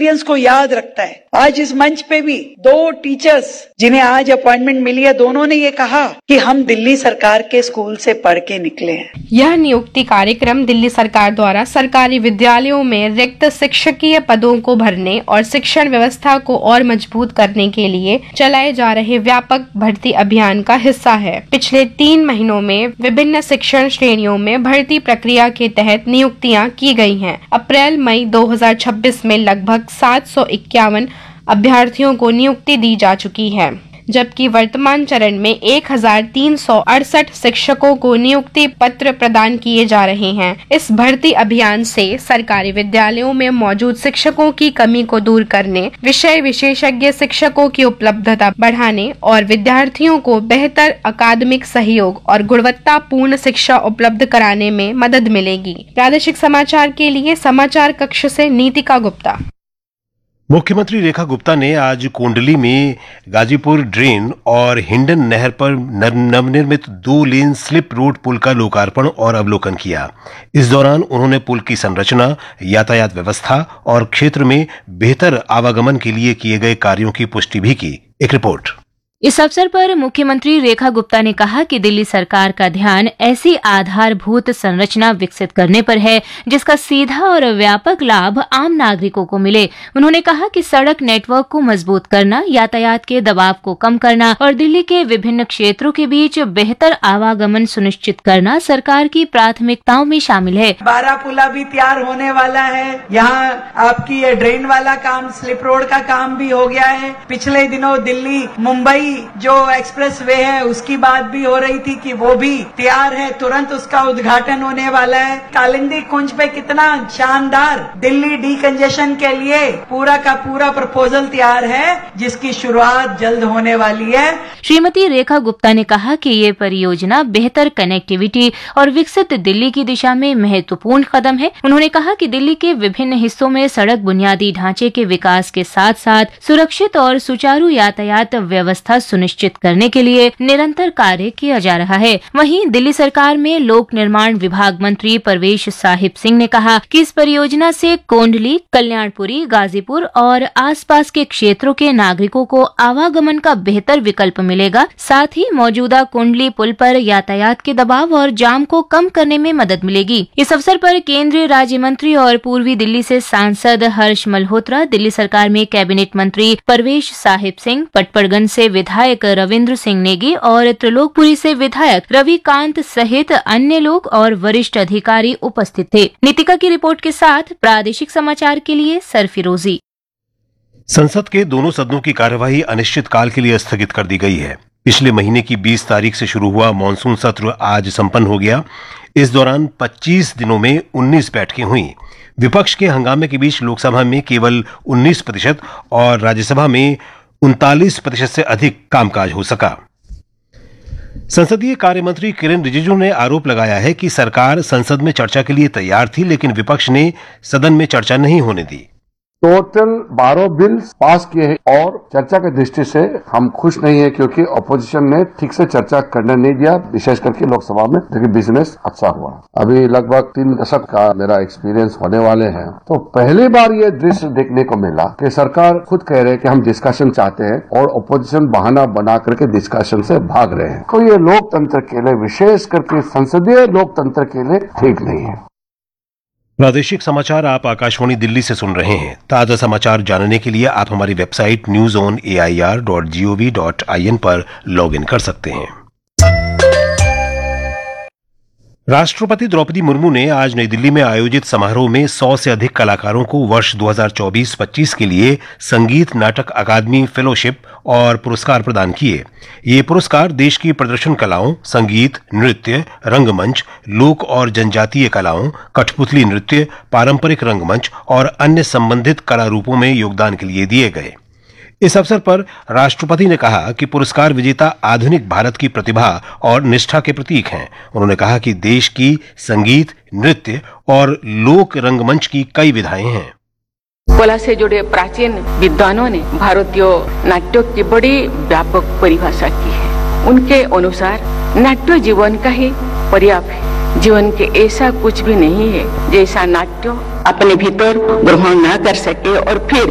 Experience को याद रखता है। आज इस मंच पे भी 2 टीचर्स जिन्हें आज अपॉइंटमेंट मिली है, दोनों ने ये कहा कि हम दिल्ली सरकार के स्कूल से पढ़ के निकले हैं। यह नियुक्ति कार्यक्रम दिल्ली सरकार द्वारा सरकारी विद्यालयों में रिक्त शिक्षकीय पदों को भरने और शिक्षण व्यवस्था को और मजबूत करने के लिए चलाए जा रहे व्यापक भर्ती अभियान का हिस्सा है। पिछले 3 महीनों में विभिन्न शिक्षण श्रेणियों में भर्ती प्रक्रिया के तहत नियुक्तियां की गई हैं। अप्रैल मई 2026 में लगभग 751 अभ्यर्थियों को नियुक्ति दी जा चुकी है, जबकि वर्तमान चरण में 1368 शिक्षकों को नियुक्ति पत्र प्रदान किए जा रहे हैं। इस भर्ती अभियान से सरकारी विद्यालयों में मौजूद शिक्षकों की कमी को दूर करने, विषय विशेषज्ञ शिक्षकों की उपलब्धता बढ़ाने और विद्यार्थियों को बेहतर अकादमिक सहयोग और गुणवत्तापूर्ण शिक्षा उपलब्ध कराने में मदद मिलेगी। प्रादेशिक समाचार के लिए समाचार कक्ष से नीतिका गुप्ता। मुख्यमंत्री रेखा गुप्ता ने आज कोंडली में गाजीपुर ड्रेन और हिंडन नहर पर नवनिर्मित 2 लेन स्लिप रोड पुल का लोकार्पण और अवलोकन किया। इस दौरान उन्होंने पुल की संरचना, यातायात व्यवस्था और क्षेत्र में बेहतर आवागमन के लिए किए गए कार्यों की पुष्टि भी की। एक रिपोर्ट। इस अवसर पर मुख्यमंत्री रेखा गुप्ता ने कहा कि दिल्ली सरकार का ध्यान ऐसी आधारभूत संरचना विकसित करने पर है जिसका सीधा और व्यापक लाभ आम नागरिकों को मिले। उन्होंने कहा कि सड़क नेटवर्क को मजबूत करना, यातायात के दबाव को कम करना और दिल्ली के विभिन्न क्षेत्रों के बीच बेहतर आवागमन सुनिश्चित करना सरकार की प्राथमिकताओं में शामिल है। बारापुला भी तैयार होने वाला है। यहाँ आपकी ये ड्रेन वाला काम, स्लिप रोड का काम भी हो गया है। पिछले दिनों दिल्ली मुंबई जो एक्सप्रेस वे है उसकी बात भी हो रही थी कि वो भी तैयार है, तुरंत उसका उद्घाटन होने वाला है। कालिंदी कुंज पे कितना शानदार दिल्ली डीकंजेशन के लिए पूरा का पूरा प्रपोजल तैयार है, जिसकी शुरुआत जल्द होने वाली है। श्रीमती रेखा गुप्ता ने कहा कि ये परियोजना बेहतर कनेक्टिविटी और विकसित दिल्ली की दिशा में महत्वपूर्ण कदम है। उन्होंने कहा कि दिल्ली के विभिन्न हिस्सों में सड़क बुनियादी ढांचे के विकास के साथ साथ सुरक्षित और सुचारू यातायात व्यवस्था सुनिश्चित करने के लिए निरंतर कार्य किया जा रहा है। वहीं दिल्ली सरकार में लोक निर्माण विभाग मंत्री परवेश साहिब सिंह ने कहा कि इस परियोजना से कोंडली, कल्याणपुरी, गाजीपुर और आसपास के क्षेत्रों के नागरिकों को आवागमन का बेहतर विकल्प मिलेगा। साथ ही मौजूदा कोंडली पुल पर यातायात के दबाव और जाम को कम करने में मदद मिलेगी। इस अवसर पर केंद्रीय राज्य मंत्री और पूर्वी दिल्ली से सांसद हर्ष मल्होत्रा, दिल्ली सरकार में कैबिनेट मंत्री परवेश साहिब सिंह, पटपड़गंज से विधायक रविंद्र सिंह नेगी और त्रिलोकपुरी से विधायक रविकांत सहित अन्य लोग और वरिष्ठ अधिकारी उपस्थित थे। नीतिका की रिपोर्ट के साथ प्रादेशिक समाचार के लिए सरफिरोजी। संसद के दोनों सदनों की कार्यवाही अनिश्चित काल के लिए स्थगित कर दी गई है। पिछले महीने की 20 तारीख से शुरू हुआ मानसून सत्र आज संपन्न हो गया। इस दौरान 25 दिनों में 19 बैठकें हुई। विपक्ष के हंगामे के बीच लोकसभा में केवल 19% और राज्यसभा में 39% से अधिक कामकाज हो सका। संसदीय कार्य मंत्री किरेन रिजिजू ने आरोप लगाया है कि सरकार संसद में चर्चा के लिए तैयार थी, लेकिन विपक्ष ने सदन में चर्चा नहीं होने दी। टोटल 12 बिल पास किए हैं और चर्चा की दृष्टि से हम खुश नहीं है, क्योंकि ऑपोजिशन ने ठीक से चर्चा करने नहीं दिया, विशेष करके लोकसभा में, लेकिन बिजनेस अच्छा हुआ। अभी लगभग 3 दशक का मेरा एक्सपीरियंस होने वाले हैं, तो पहली बार ये दृश्य देखने को मिला कि सरकार खुद कह रहे हैं कि हम डिस्कशन चाहते हैं और ऑपोजिशन बहाना बना करके डिस्कशन से भाग रहे हैं। तो ये लोकतंत्र के लिए, विशेष करके संसदीय लोकतंत्र के लिए ठीक नहीं है। प्रादेशिक समाचार आप आकाशवाणी दिल्ली से सुन रहे हैं। ताजा समाचार जानने के लिए आप हमारी वेबसाइट newsonair.gov.in पर लॉग इन कर सकते हैं। राष्ट्रपति द्रौपदी मुर्मू ने आज नई दिल्ली में आयोजित समारोह में 100 से अधिक कलाकारों को वर्ष 2024-25 के लिए संगीत नाटक अकादमी फेलोशिप और पुरस्कार प्रदान किए। ये पुरस्कार देश की प्रदर्शन कलाओं, संगीत, नृत्य, रंगमंच, लोक और जनजातीय कलाओं, कठपुतली नृत्य, पारंपरिक रंगमंच और अन्य संबंधित कला रूपों में योगदान के लिए दिए गए। इस अवसर पर राष्ट्रपति ने कहा कि पुरस्कार विजेता आधुनिक भारत की प्रतिभा और निष्ठा के प्रतीक हैं। उन्होंने कहा कि देश की संगीत, नृत्य और लोक रंगमंच की कई विधाएं हैं। कला से जुड़े प्राचीन विद्वानों ने भारतीय नाट्यों की बड़ी व्यापक परिभाषा की है। उनके अनुसार नाट्य जीवन का ही पर्याय है। जीवन के ऐसा कुछ भी नहीं है जैसा नाट्य अपने भीतर ग्रहण न कर सके और फिर